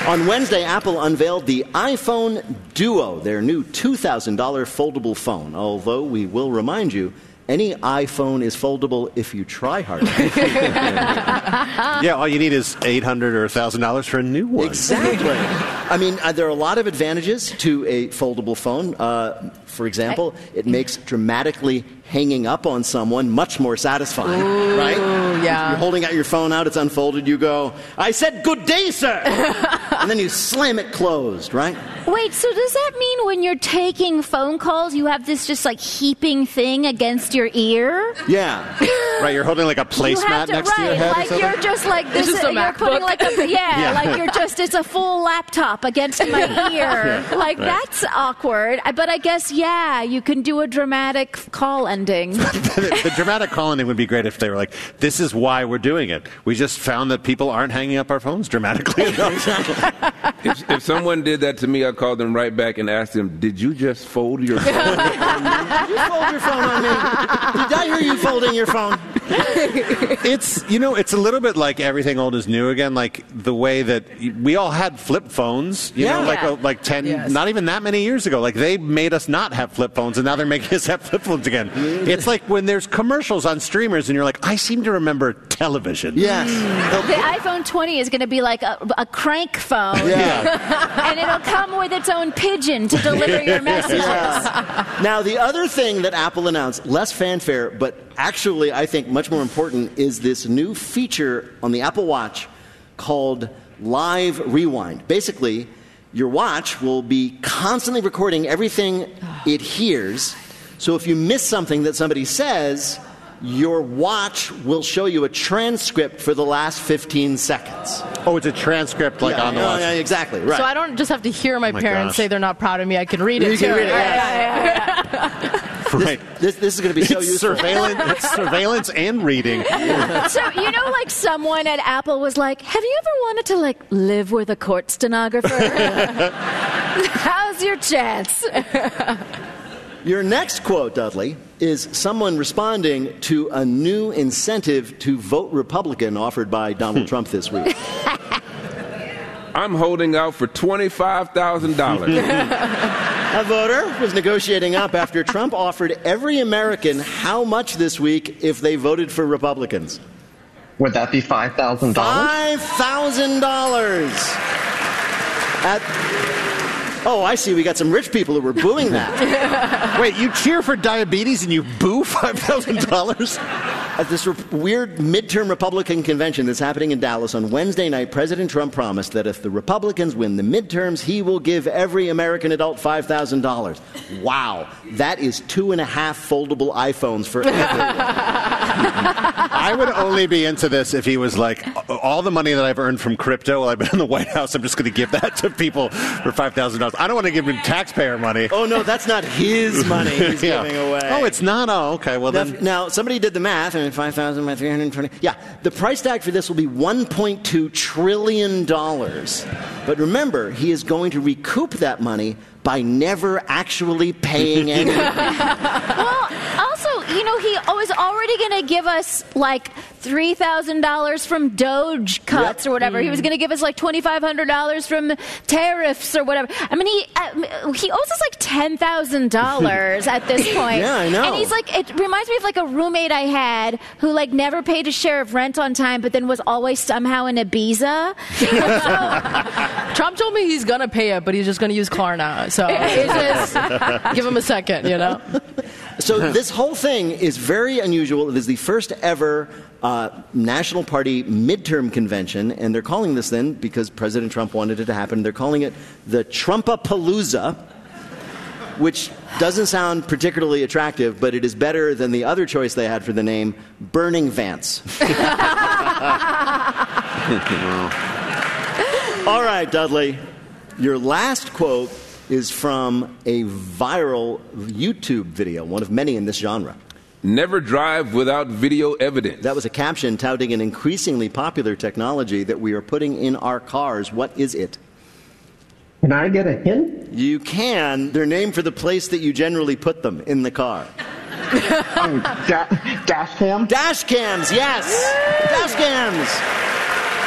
On Wednesday, Apple unveiled the iPhone Duo, their new $2,000 foldable phone. Although we will remind you, any iPhone is foldable if you try hard. Yeah, all you need is $800 or $1,000 for a new one. Exactly. I mean, there are a lot of advantages to a foldable phone. For example, it makes dramatically hanging up on someone much more satisfying, right? Yeah. You're holding out your phone out, it's unfolded, you go, "I said good day, sir!" And then you slam it closed, right? Wait, so does that mean when you're taking phone calls, you have this just like heaping thing against your ear? Yeah. Right, you're holding like a placemat next to your head or like something? you're just like this. It's just a you're MacBook. putting like like you're just it's a full laptop against my ear. Like that's awkward. But I guess you can do a dramatic call ending. The dramatic call ending would be great if they were like, "This is why we're doing it. We just found that people aren't hanging up our phones dramatically enough." If someone did that to me, I'd call them right back and ask them, "Did you just fold your phone?" Did you fold your phone on me? Did I hear you folding your phone? It's a little bit like everything old is new again, like the way that we all had flip phones, you know, like 10, not even that many years ago. Like they made us not have flip phones, and now they're making us have flip phones again. It's like when there's commercials on streamers, and you're like, I seem to remember television. Yes. The iPhone 20 is going to be like a crank phone. Yeah. And it'll come with its own pigeon to deliver your messages. Yeah. Now, the other thing that Apple announced, less fanfare, but actually I think much more important, is this new feature on the Apple Watch called Live Rewind. Basically, your watch will be constantly recording everything it hears. So if you miss something that somebody says, your watch will show you a transcript for the last 15 seconds. Oh, it's a transcript on the watch. Yeah, exactly, right. So I don't just have to hear my parents say they're not proud of me. I can read it, You too. can read it, Right. This is going to be so useful. It's surveillance and reading. So, like someone at Apple was like, have you ever wanted to, live with a court stenographer? How's your chance? Your next quote, Dudley, is someone responding to a new incentive to vote Republican offered by Donald Trump this week. I'm holding out for $25,000. A voter was negotiating up after Trump offered every American how much this week if they voted for Republicans? Would that be $5,000? $5,000. Oh, I see. We got some rich people who were booing that. Wait, you cheer for diabetes and you boo $5,000? At this weird midterm Republican convention that's happening in Dallas on Wednesday night, President Trump promised that if the Republicans win the midterms, he will give every American adult $5,000. Wow. That is 2.5 foldable iPhones for everyone. I would only be into this if he was like, all the money that I've earned from crypto while I've been in the White House, I'm just going to give that to people for $5,000. I don't want to give him taxpayer money. Oh, no, that's not his money he's giving away. Oh, it's not? Oh, okay. Well, Now, somebody did the math, and 5,000 by 320. Yeah, the price tag for this will be $1.2 trillion. But remember, he is going to recoup that money by never actually paying anything. Well, also, he was already going to give us $3,000 from Doge cuts or whatever. He was going to give us $2,500 from tariffs or whatever. I mean, he owes us $10,000 at this point. Yeah, I know. And he's it reminds me of a roommate I had who never paid his share of rent on time, but then was always somehow in Ibiza. Trump told me he's going to pay it, but he's just going to use Klarna. So it's just give him a second, So this whole thing is very unusual. It is the first ever National Party midterm convention, and they're calling this then, because President Trump wanted it to happen, they're calling it the Trumpapalooza, which doesn't sound particularly attractive, but it is better than the other choice they had for the name, Burning Vance. All right, Dudley, your last quote is from a viral YouTube video, one of many in this genre. Never drive without video evidence. That was a caption touting an increasingly popular technology that we are putting in our cars. What is it? Can I get a hint? You can. They're named for the place that you generally put them, in the car. Dash cam? Dash cams, yes! Dash cams!